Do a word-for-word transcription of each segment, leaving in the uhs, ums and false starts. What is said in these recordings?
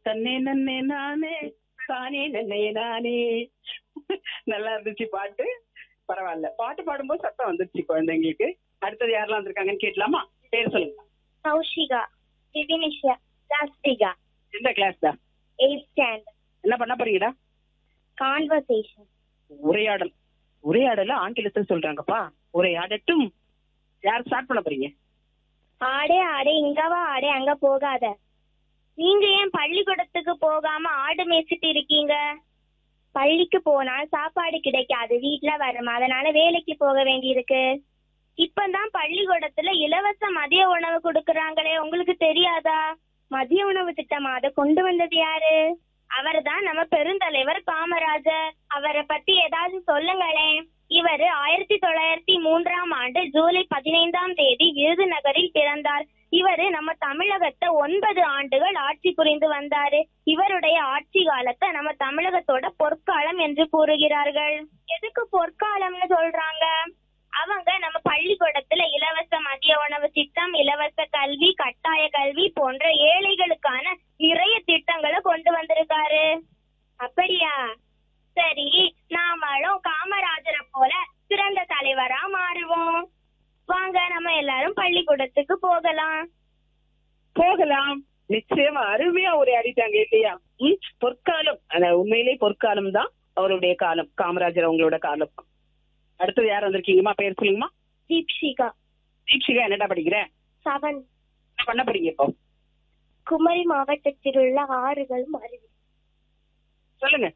தன்னே நன்னே நானே தானே நன்னே நானே. நல்லா இருந்துச்சு பாட்டு. பரவாயில்ல, பாட்டு பாடும்போது சத்தம் வந்துருச்சு குழந்தைங்களுக்கு. அடுத்தது யாரெல்லாம் வந்திருக்காங்கன்னு கேட்கலாமா? பேர் சொல்லுங்க. கௌஷிகா, விபினிஷா, சாஸ்திகா. எந்த கிளாஸ் தான்? Eight standard. என்ன பண்ண போறீங்கடா? கான்வர்சேஷன். உரையாடல். உரையாடல ஆங்கிலத்தில் சொல்றாங்கப்பா. உரையாடட்டும். யார் ஸ்டார்ட் பண்ண போறீங்க? ஆடே ஆடே இங்கவா ஆடே அங்க போகாத. நீங்க ஏன் பள்ளிக்கூடத்துக்கு போகாம ஆடு மேய்ச்சிட்டு இருக்கீங்க? பள்ளிக்கு போனால் சாப்பாடு கிடைக்காது, வீட்டுல வரும், அதனால வேலைக்கு போக வேண்டியிருக்கு. இப்பதான் பள்ளிக்கூடத்துல இலவச மதிய உணவு கொடுக்கறாங்களே, உங்களுக்கு தெரியாதா? மதிய உணவு திட்டம் அதை கொண்டு வந்தது யாரு? அவர் தான் நம்ம பெருந்தலைவர் காமராஜர். அவரை பத்தி ஏதாவது சொல்லுங்களேன். இவரு ஆயிரத்தி தொள்ளாயிரத்தி மூன்றாம் ஆண்டு ஜூலை பதினைந்தாம் தேதி விருதுநகரில் பிறந்தார். இவரு நம்ம தமிழகத்தை ஒன்பது ஆண்டுகள் ஆட்சி புரிந்து வந்தாரு. இவருடைய ஆட்சி காலத்தை நம்ம தமிழகத்தோட பொற்காலம் என்று கூறுகிறார்கள். எதுக்கு பொற்காலம்னு சொல்றாங்க? அவங்க நம்ம பள்ளிக்கூடத்துல இலவச மதிய உணவு திட்டம், இலவச கல்வி, கட்டாய கல்வி போன்ற ஏழைகளுக்கான நிறைய திட்டங்களை கொண்டு வந்திருக்காரு. அப்படியா? சரி, நாமளும் காமராஜரை போல சிறந்த தலைவரா மாறுவோம். வாங்க, நம்ம எல்லாரும் பள்ளிக்கூடத்துக்கு போகலாம். போகலாம். நிச்சயமா அருமையா உரையாடிட்டாங்க இல்லையா? ம், பொற்காலம். உண்மையிலே பொற்காலம் தான் அவருடைய காலம், காமராஜர் அவங்களோட காலம். அடுத்தது யார் வந்திருக்கீங்கம்மா? பேர் சொல்லுங்கம்மா. தீப்ஷிகா. தீப்ஷிகா, என்னடா படிக்கிற? செவன். என்ன பண்ண போறீங்க இப்போ? குமரி மாவட்டத்தில் உள்ள ஆறுகளும் அருவி. சொல்லுங்க.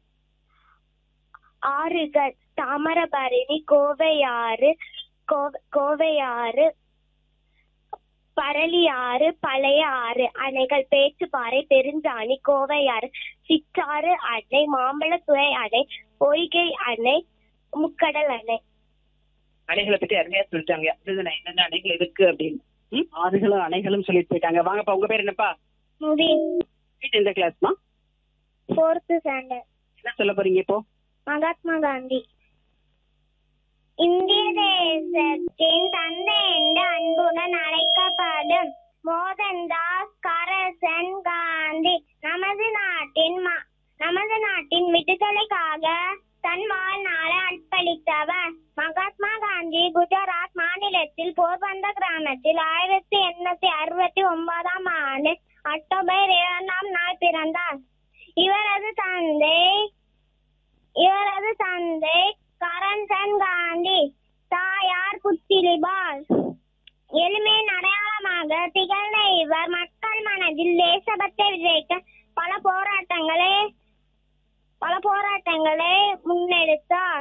ஆறுகள்: தாமிரபரணி, கோவையாறு, கோவையாறு, பரளியாறு, பழைய ஆறு. அணைகள்: பேச்சுப்பாறை, பெருஞ்சாணி, கோவையாறு, சிற்றாறு அணை, மாம்பழத்துறை அணை, பொய்கை அணை, முக்கடல் அணை. அணைகளை பத்தி அருமையா சொல்லிட்டாங்க. என்னென்ன அணைகள் இருக்கு அப்படின்னு. ஆறுகளும் அணைகளும் சொல்லிட்டு போயிட்டாங்க. வாங்கப்பா, உங்க பேர் என்னப்பா? எந்த கிளாஸ்மா? Fourth standard. என்ன சொல்ல போறீங்க இப்போ? மகாத்மா காந்தி. இந்திய தேசத்தின் தந்தை என்று அன்புடன் அழைக்கப்படும் மோகன்தாஸ் கரம்சந்த் காந்தி நமது நாட்டின் நமது நாட்டின் விடுதலைக்காக தன் வாழ்நாளை அர்ப்பணித்தவர். மகாத்மா காந்தி குஜராத் மாநிலத்தில் போர்பந்தர் கிராமத்தில் ஆயிரத்தி எண்ணூத்தி அறுபத்தி ஒன்பதாம் ஆண்டு அக்டோபர் இரண்டாம் நாள் பிறந்தார். இவரது தந்தை இவரது தந்தை கரம்சந்த் காந்தி, தாயார் புத்திலிபால். எளிமையின் அடையாளமாக திகழ்ந்த இவர் மக்கள் மனதில் தேசபக்தி விதைக்க பல போராட்டங்களை பல போராட்டங்களை முன்னெடுத்தார்.